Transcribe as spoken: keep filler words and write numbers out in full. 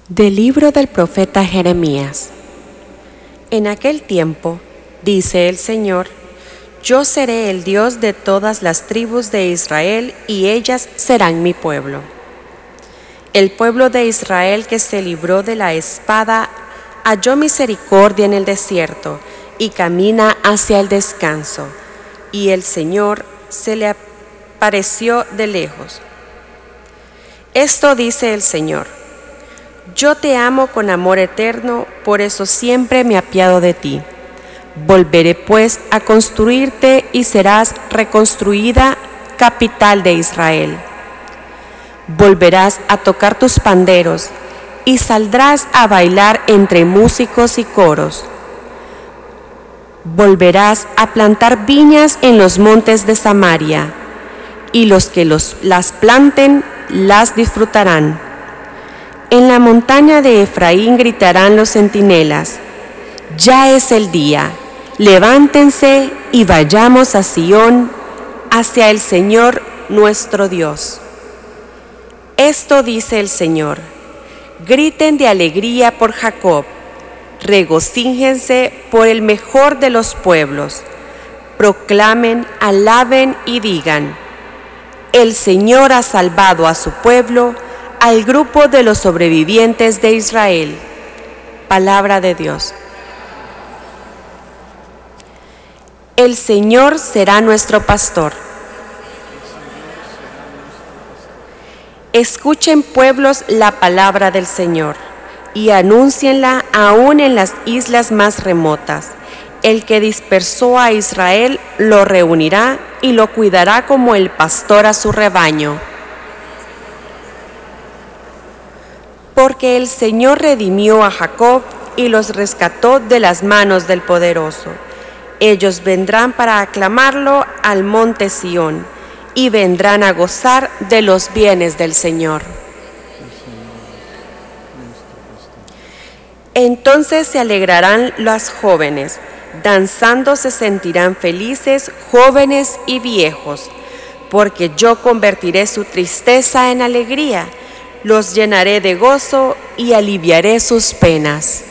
Del libro del profeta Jeremías. En aquel tiempo, dice el Señor, yo seré el Dios de todas las tribus de Israel y ellas serán mi pueblo. El pueblo de Israel que se libró de la espada halló misericordia en el desierto y camina hacia el descanso, y el Señor se le apareció de lejos. Esto dice el Señor: yo te amo con amor eterno, por eso siempre me apiado de ti. Volveré pues a construirte y serás reconstruida, capital de Israel. Volverás a tocar tus panderos y saldrás a bailar entre músicos y coros. Volverás a plantar viñas en los montes de Samaria, y los que los, las planten las disfrutarán. En la montaña de Efraín gritarán los centinelas: ya es el día, levántense y vayamos a Sión, hacia el Señor nuestro Dios. Esto dice el Señor: griten de alegría por Jacob, regocíjense por el mejor de los pueblos, proclamen, alaben y digan: el Señor ha salvado a su pueblo, al grupo de los sobrevivientes de Israel. Palabra de Dios. El Señor será nuestro pastor. Escuchen, pueblos, la palabra del Señor y anúncienla aún en las islas más remotas. El que dispersó a Israel lo reunirá y lo cuidará como el pastor a su rebaño. Porque el Señor redimió a Jacob y los rescató de las manos del Poderoso. Ellos vendrán para aclamarlo al monte Sión y vendrán a gozar de los bienes del Señor. Entonces se alegrarán las jóvenes, danzando se sentirán felices jóvenes y viejos, porque yo convertiré su tristeza en alegría, los llenaré de gozo y aliviaré sus penas.